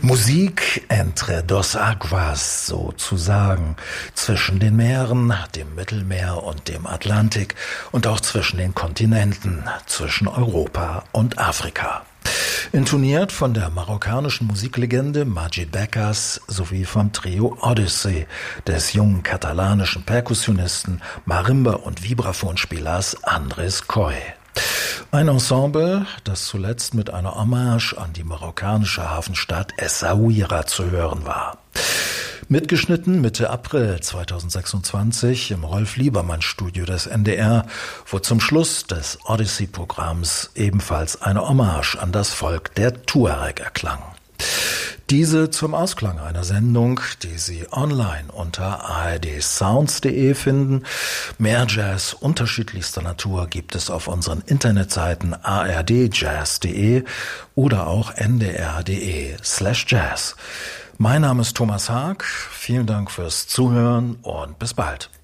Musik entre dos aguas, sozusagen, zwischen den Meeren, dem Mittelmeer und dem Atlantik und auch zwischen den Kontinenten, zwischen Europa und Afrika. Intoniert von der marokkanischen Musiklegende Magid Bekas sowie vom Trio Odyssey des jungen katalanischen Perkussionisten, Marimba- und Vibraphonspielers Andrés Coy. Ein Ensemble, das zuletzt mit einer Hommage an die marokkanische Hafenstadt Essaouira zu hören war. Mitgeschnitten Mitte April 2026 im Rolf-Liebermann-Studio des NDR, wo zum Schluss des Odyssey-Programms ebenfalls eine Hommage an das Volk der Tuareg erklang. Diese zum Ausklang einer Sendung, die Sie online unter ardsounds.de finden. Mehr Jazz unterschiedlichster Natur gibt es auf unseren Internetseiten ardjazz.de oder auch ndr.de/jazz. Mein Name ist Thomas Haag. Vielen Dank fürs Zuhören und bis bald.